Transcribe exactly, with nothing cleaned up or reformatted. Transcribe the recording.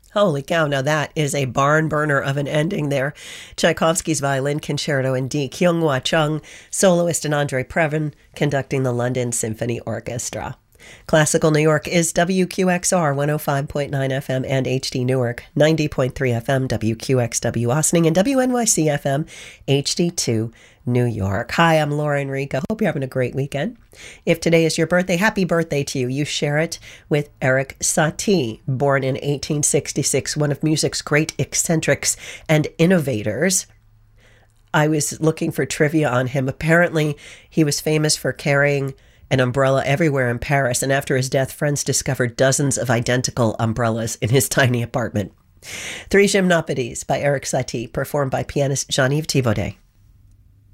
Holy cow, now that is a barn burner of an ending there. Tchaikovsky's Violin Concerto in D. Kyung-Hwa Chung, soloist, and Andre Previn conducting the London Symphony Orchestra. Classical New York is W Q X R one oh five point nine F M and H D Newark, ninety point three F M, W Q X W Austining, and W N Y C F M, H D two New York. Hi, I'm Laura Enrico. Hope you're having a great weekend. If today is your birthday, happy birthday to you. You share it with Erik Satie, born in eighteen sixty-six, one of music's great eccentrics and innovators. I was looking for trivia on him. Apparently, he was famous for carrying an umbrella everywhere in Paris, and after his death, friends discovered dozens of identical umbrellas in his tiny apartment. Three Gymnopédies by Erik Satie, performed by pianist Jean-Yves Thibaudet.